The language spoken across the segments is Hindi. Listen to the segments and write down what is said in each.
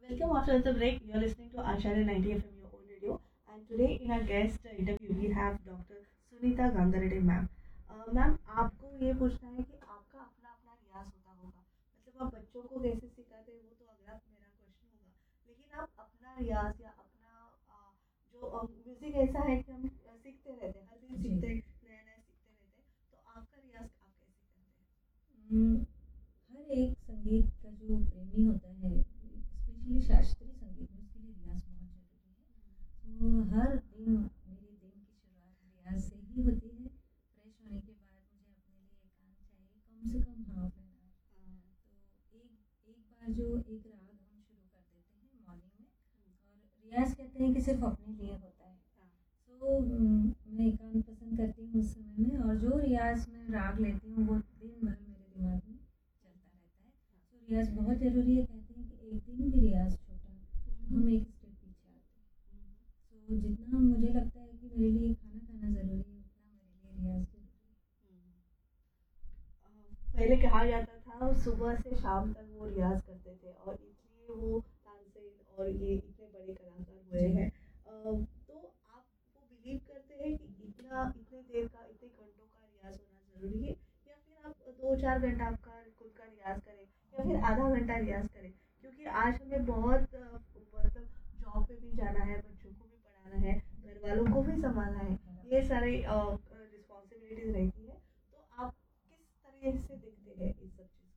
Welcome after the break. You're listening to Acharya 90 FM, your own radio. And today, in our guest interview, we have Dr. Sunita Gangareddy ma'am. Ma'am आपको ये पूछना है कि आपका अपना अपना रियाज होता होगा, मतलब आप बच्चों को कैसे सिखाते हैं वो तो अगला मेरा क्वेश्चन होगा, लेकिन आप अपना रियाज या अपना जो म्यूजिक ऐसा है कि हम सीखते रहते हैं, हर दिन जी। सीखते नया नया सीखते रहते हैं, तो आपका रियाज आप कैसे करते हम्म, हर एक संगीत का जो प्रेमी होता है, स्पेशली शास्त्रीय संगीत में, उसके लिए रियाज बहुत ज़रूरी है। तो हर दिन मेरे दिन की शुरुआत रियाज से ही होती है। फ्रेश होने के बाद मुझे अपने लिए एकांत चाहिए, कम से कम हाफ एन आवर। तो एक एक बार जो एक राग हम शुरू कर देते हैं मॉर्निंग में, और रियाज कहते हैं कि सिर्फ अपने लिए होता है। तो मैं एकांत पसंद करती हूँ उस समय में, और जो रियाज मैं राग लेती हूँ वो दिन भर मेरे दिमाग में चलता रहता है। तो रियाज बहुत ज़रूरी है। कहते हैं कि एक दिन भी रियाज छूटा तो हम एक स्टेप पीछे आते हैं। तो जितना मुझे लगता है कि मेरे लिए खाना खाना ज़रूरी है, उतना मेरे लिए रियाज ज़रूरी पहले कहा जाता था सुबह से शाम तक वो रियाज करते थे और इसलिए वो तानसेन और ये इतने बड़े कलाकार है। हुए जी। हैं। तो आप वो बिलीव करते हैं कि इतना इतने देर का इतने घंटों का रियाज होना ज़रूरी है, या फिर आप 2-4 घंटा आपका खुद का रियाज करें या फिर आधा घंटा रियाज करें, क्योंकि आज हमें बहुत मतलब जॉब पे भी जाना है, बच्चों को भी पढ़ाना है, घर वालों को भी संभालना है, ये सारे रिस्पॉन्सिबिलिटीज रहती है। तो आप किस तरह से देखते हैं इस सब चीज़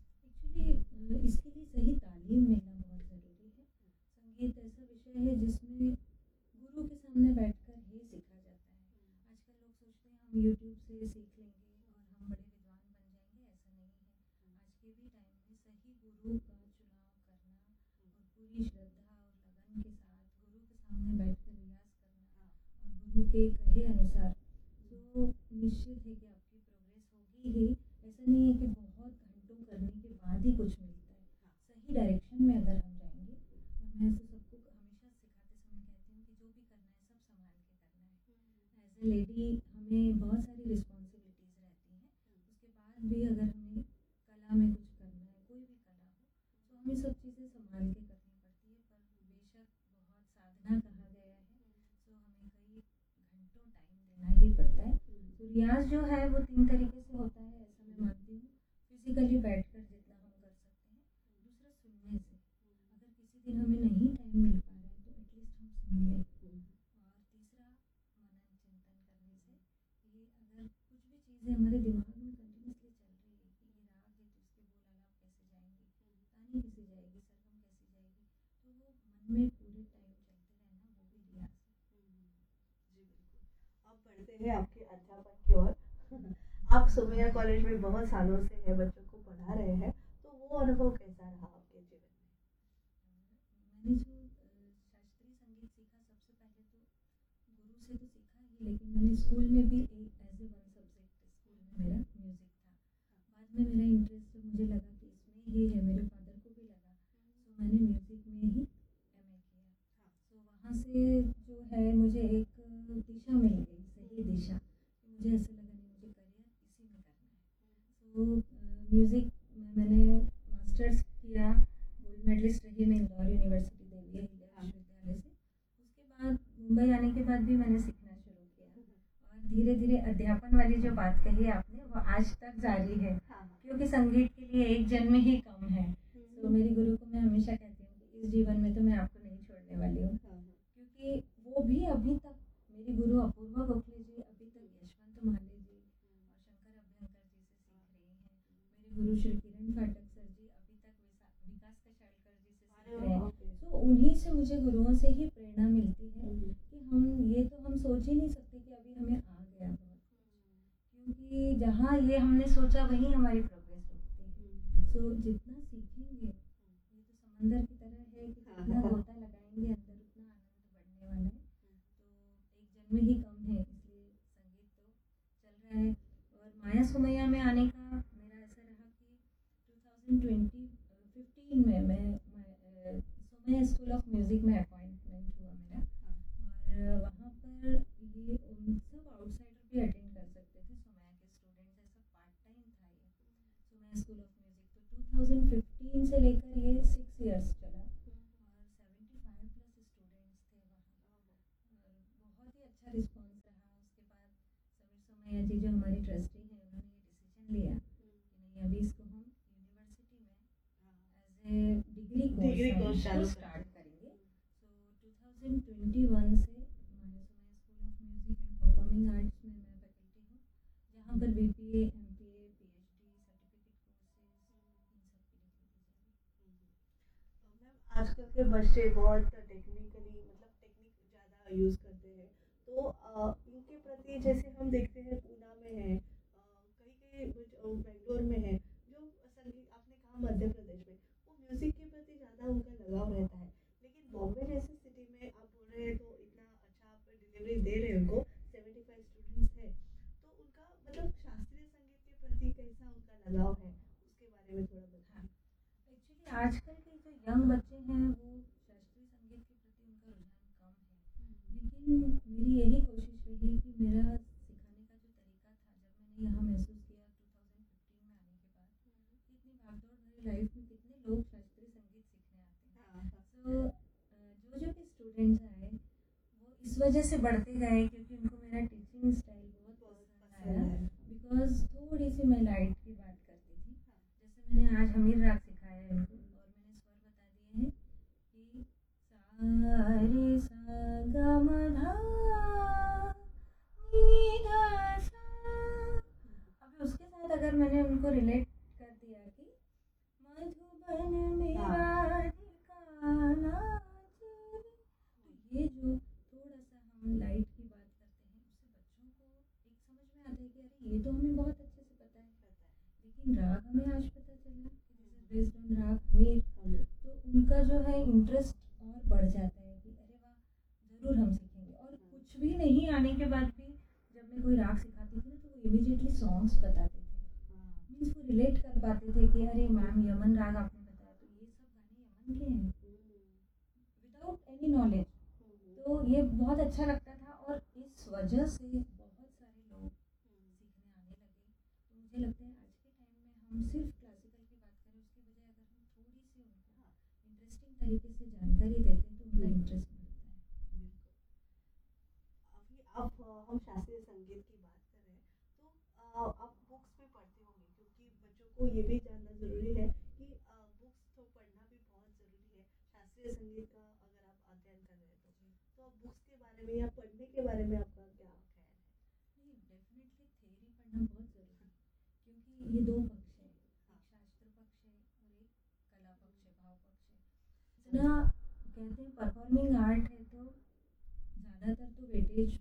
एक्चुअली इसके लिए सही तालीम मिलना बहुत ज़रूरी है। संगीत ऐसा विषय है जिसमें गुरु के सामने बैठकर ही सीखा जाता है। आजकल लोग सोचते हैं हम यूट्यूब से सीख लेंगे और हम बड़े विद्वान बन जाएंगे, ऐसा नहीं है। आज के भी टाइम में सही गुरु का चुनाव करना और पूरी श्रद्धा और लगन के साथ गुरु के सामने बैठकर रियाज करना और गुरु के कहे अनुसार, तो निश्चित है कि आपकी प्रोग्रेस होगी ही। ऐसा नहीं है कि बहुत घंटों करने के बाद ही कुछ मिलता है। सही डायरेक्शन में अगर हम जाएंगे, और मैं ऐसे सबको हमेशा सिखाते समय कहती हूँ कि जो भी करना है सब संभाल के करना है। एज ए लेडी हमें बहुत सारी रिस्पॉन्सिबिलिटीज़ रहती हैं। उसके बाद भी अगर हमें कला में कुछ करना है, कोई भी कला हो, तो हमें सब चीज़ें संभाल के करनी पड़ती है। पर बेशक बहुत साधना कहा गया है, तो हमें कई घंटों टाइम देना ही पड़ता है। तो रियाज जो है वो 3 तरीके से होता है, ऐसा मैं मानती हूँ। फिज़िकली बैठकर जितना हम कर सकते हैं। दूसरा सुनने से, अगर किसी दिन हमें नहीं टाइम मिल पा रहा है तो एटलीस्ट हम सुन लें। और तीसरा मनन चिंतन करने से, ये अगर कुछ भी चीज़ें हमारे दिमाग में कंटिन्यूसली चल रही है कि ये राग है तो इसके बोल आलाप कैसे जाएंगे, तानी कैसे जाएगी, सरगम कैसे जाएगी, तो वो मन में पूरे टाइम चलते रहना, वो भी रियाज है। जी बिल्कुल। अब बढ़ते हैं आपके अध्यापन की ओर। आप सुमैया कॉलेज में बहुत सालों से है बच्चों को पढ़ा रहे हैं, तो वो अनुभव कैसा रहा आपके जीवन मैंने जो शास्त्रीय संगीत सीखा, सबसे पहले तो गुरु से तो सीखा ही, लेकिन मैंने स्कूल में भी एक as a one subject school में मेरा म्यूज़िक था। बाद में मेरा इंटरेस्ट जो मुझे लगा कि इसमें ही है, मेरे फादर को भी लगा, तो मैंने म्यूज़िक में ही एमए किया। तो वहाँ से जो है मुझे एक दिशा मिल गई, सही दिशा। तो मुझे ऐसा लगा नहीं, मुझे करियर इसी में करना है। तो म्यूज़िक में मैंने मास्टर्स किया, गोल्ड मेडलिस्ट रही मैं इंदौर यूनिवर्सिटी देवी अहिल्या विश्वविद्यालय से। उसके बाद मुंबई आने के बाद भी मैंने सीखना शुरू किया, और धीरे धीरे अध्यापन वाली जो बात कही आपने वो आज तक जारी है, क्योंकि संगीत के लिए एक जन्म ही कम है। तो मेरी गुरु को मैं हमेशा कहती हूँ कि इस जीवन में तो मैं आपको नहीं छोड़ने वाली हूँ, क्योंकि वो भी अभी तक, मेरी गुरु अपूर्वा गोखले जी अभी तक यशवंत माले जी और शंकर अभ्यंकर जी से सीख रही हैं। मेरे गुरु श्री किरण फाटक सर जी अभी तक विकास कशालकर जी से सीख रहे हैं। तो उन्हीं से, मुझे गुरुओं से ही प्रेरणा मिलती है कि हम ये तो हम सोच ही नहीं सकते कि अभी हमें आ गया बहुत कुछ, क्योंकि जहाँ ये हमने सोचा वहीं हमारी प्रोग्रेस रुकती है। तो जितना सीखेंगे, ये तो समंदर की तरह है कि जितना गोता लगाएंगे अंदर उतना आनंद बढ़ने वाला है। तो एक जन्म ही कम है, इसलिए संगीत तो चल रहा है। और माया सुमैया में आने का मेरा ऐसा रहा कि 2015 में मैं सुमैया स्कूल ऑफ म्यूज़िक में अपॉइंटमेंट हुआ मेरा। और वहाँ पर ये सब आउटसाइडर भी अटेंड कर सकते थे, सुमैया के स्टूडेंट्स, ऐसा पार्ट टाइम था ये सुमैया स्कूल ऑफ म्यूज़िक। तो 2015 से लेकर ये 6 इयर्स चला, डिग्री कोर्स चालू स्टार्ट करेंगे। सो 2021 से मानस school of music and performing arts में मैं फैकल्टी हूँ, जहाँ पर BPA, MPa, PhD, certificate courses in सब के लिए। मैम आजकल के बच्चे बहुत टेक्निकली मतलब टेक्निक ज़्यादा यूज़ करते हैं, तो इनके प्रति जैसे हम देखते हैं पूना में है, कई कई बेंगलोर में है, जो संगीत आपने कहा मध्य प्रदेश में, वो म्यूज़िक के प्रति ज़्यादा उनका लगाव रहता है। लेकिन बॉम्बे जैसी सिटी में आप बोल रहे हैं तो इतना अच्छा आप डिलीवरी दे रहे हैं उनको, 75 स्टूडेंट्स है, तो उनका मतलब शास्त्रीय संगीत के प्रति कैसा उनका लगाव है, उसके बारे में थोड़ा बताएं। एक्चुअली आजकल के जो यंग बच्चे हैं वो शास्त्रीय संगीत के प्रति उनका रुझान कम है, लेकिन मेरी यही कोशिश रही कि मेरा सिखाने का जो तरीका था, जब मैंने यहाँ महसूस किया 2015 में आने के बाद, इतनी भागदौड़ भरी लाइफ में कितने लोग शास्त्रीय संगीत सीखने आते हैं। तो जो भी स्टूडेंट्स आए वो इस वजह से बढ़ते गए क्योंकि उनको मेरा टीचिंग स्टाइल बहुत पसंद आया, बिकॉज थोड़ी सी मैं लाइट की बात करती थी। जैसे मैंने आज हमीर राग सिखाया है इनको और मैंने स्वर बता दिए हैं कि सा रे सा गा मा धा नी धा सा। अभी उसके साथ अगर मैंने उनको रिलेट कर दिया कि मधुबन में राधिका नाच रही, तो ये जो थोड़ा सा हम लाइट की बात करते हैं उससे बच्चों को एक समझ में आता है कि अरे ये तो हमें बहुत अच्छे से पता है, लेकिन राग हमें आज पता चला कि बेस्ड ऑन राग हमीर, तो उनका जो है इंटरेस्ट और बढ़ जाता है कि अरे वाह ज़रूर हम सीखेंगे। और कुछ भी नहीं आने के बाद भी जब मैं कोई राग सिखाती थी ना तो वो इमीडिएटली सॉन्ग्स बताते थे, मीन्स वो रिलेट कर पाते थे कि अरे मैम यमन राग आपने बताया तो ये सब गाने यमन के हैं विदाउट एनी नॉलेज। तो ये बहुत अच्छा लगता था और इस वजह से बहुत सारे लोग सीखने आने लगे। तो मुझे लगता है आज के टाइम में हम सिर्फ क्लासिकल की बात करें उसके बजाय अगर हम थोड़ी सी उनको इंटरेस्टिंग तरीके से जानकारी देते हैं तो उनका इंटरेस्ट बढ़ता है। अभी आप हम शास्त्रीय संगीत की बात कर रहे हैं, तो आप बुक्स भी पढ़ते होंगे, क्योंकि बच्चों को ये भी जानना ज़रूरी है कि बुक्स तो पढ़ना भी बहुत ज़रूरी है शास्त्रीय संगीत का, अगर आप अध्ययन कर रहे हैं तो बुक्स के बारे में या पढ़ने के बारे में आपका क्या ख्याल है? नहीं, डेफिनेटली थ्योरी पढ़ना बहुत ज़रूरी है क्योंकि ये दो पक्ष है, एक शास्त्र पक्ष है और एक कला पक्ष है, भाव पक्ष है। इतना कहते हैं परफॉर्मिंग आर्ट है तो ज़्यादातर तो वेटेज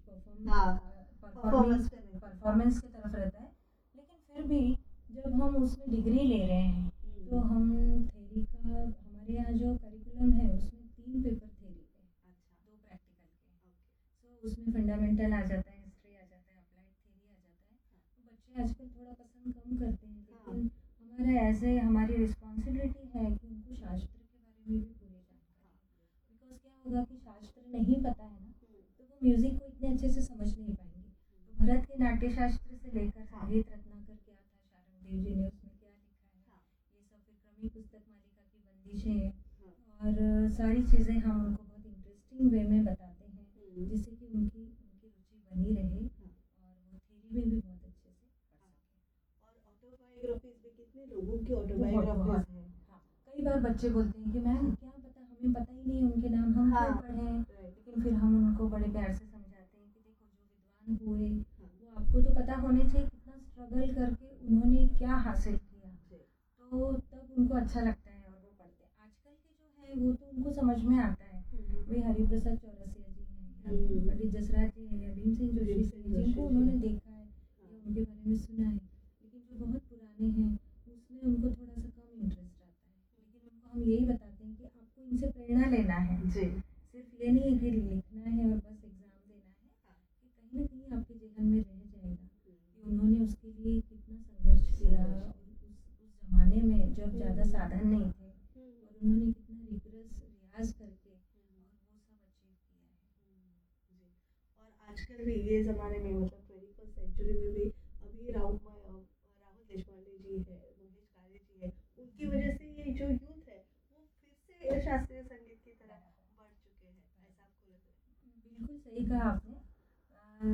परफॉर्मेंस की तरफ रहता है, लेकिन फिर भी जब हम उसमें डिग्री ले रहे हैं तो हम थ्योरी का, हमारे यहाँ जो करिकुलम है उसमें 3 पेपर थ्योरी के, 2 प्रैक्टिकल के। सो उसमें फंडामेंटल आ जाता है, हिस्ट्री आ जाता है, अप्लाइड थ्योरी आ जाता है। तो बच्चे आजकल थोड़ा पसंद कम करते हैं, लेकिन हमारा ऐसे हमारी रिस्पॉन्सिबिलिटी है कि उनको शास्त्र के बारे में भी पूरी जानकारी, बिकॉज क्या होगा कि शास्त्र नहीं पता है ना तो वो म्यूज़िक को इतने अच्छे से समझ नहीं पाएंगे। तो भरत के नाट्य शास्त्र से लेकर संगीत रत्नाकर क्या था, शारंगदेव जी ने उसमें क्या लिखा है, ये सब फिर क्रमिक पुस्तक मालिका की बंदिशें और सारी चीज़ें हम उनको बहुत इंटरेस्टिंग वे में बताते हैं जिससे कि उनकी रुचि बनी रहे और वो थ्योरी में भी बहुत अच्छे से पढ़ सकें। और ऑटोबायोग्राफीज भी कितने लोगों की ऑटोबायोग्राफीज हैं। हाँ, कई बार बच्चे बोलते हैं कि मैम क्या पता, हमें पता ही नहीं उनके नाम, हम क्यों पढ़ें, लेकिन फिर हम उनको बड़े प्यार से समझाते हैं कि देखो जो विद्वान हुए वो आपको तो पता होने चाहिए कितना स्ट्रगल करके उन्होंने क्या हासिल किया, तो तब उनको अच्छा लगता है और वो पढ़ते हैं। आजकल के जो है वो तो उनको समझ में आता है, वे हरिप्रसाद चौरसिया जी हैं, पंडित जसराज जी हैं या भीम सिंह जोशी जिनको उन्होंने देखा है या उनके बारे में सुना है, लेकिन जो बहुत पुराने हैं उसमें उनको थोड़ा सा कम इंटरेस्ट आता है। लेकिन उनको हम यही बताते हैं कि आपको इनसे प्रेरणा लेना है, सिर्फ ये नहीं है कि लिखना है और बस एग्ज़ाम देना है, कि कहीं ना कहीं आपके जीवन में रह जाएगा कि उन्होंने उसके लिए कितना संघर्ष किया उस ज़माने में जब ज़्यादा साधन नहीं थे और उन्होंने कितना रिगरस रियाज करके और वो सब अचीव किया है। और आजकल भी ये ज़माने में मतलब 21st सेंचुरी में भी अभी राहुल देशपांडे जी है, महेश काले जी है, उनकी वजह से ये जो यूथ है वो फिर से शास्त्रीय संगीत की तरफ बढ़ चुके हैं, ऐसा आपको लग रहा है? बिल्कुल सही कहा आपने।